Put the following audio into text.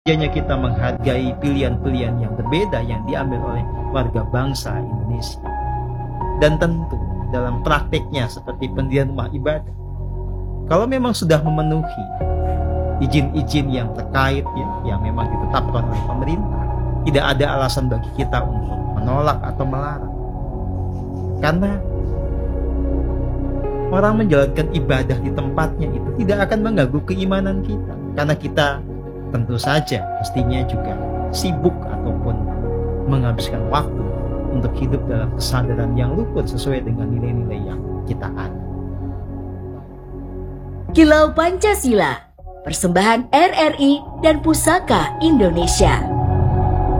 Jadinya kita menghargai pilihan-pilihan yang berbeda yang diambil oleh warga bangsa Indonesia. Dan tentu dalam prakteknya seperti pendirian rumah ibadah, kalau memang sudah memenuhi izin-izin yang terkait yang memang ditetapkan oleh pemerintah, tidak ada alasan bagi kita untuk menolak atau melarang. Karena orang menjalankan ibadah di tempatnya itu tidak akan mengganggu keimanan kita. Karena kita tentu saja mestinya juga sibuk ataupun menghabiskan waktu untuk hidup dalam kesadaran yang luput sesuai dengan nilai-nilai yang kita ada. Kilau Pancasila, persembahan RRI dan Pusaka Indonesia.